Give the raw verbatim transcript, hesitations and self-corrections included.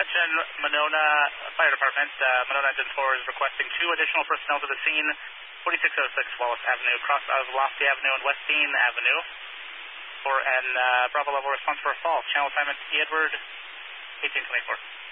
Attention, Monona Fire Department. Uh, Monona Engine four is requesting two additional personnel to the scene. forty-six oh six Wallace Avenue, cross of Lofty Avenue and West Dean Avenue. For an uh, Bravo level response for a fall. Channel assignment E. Edward, eighteen twenty-four.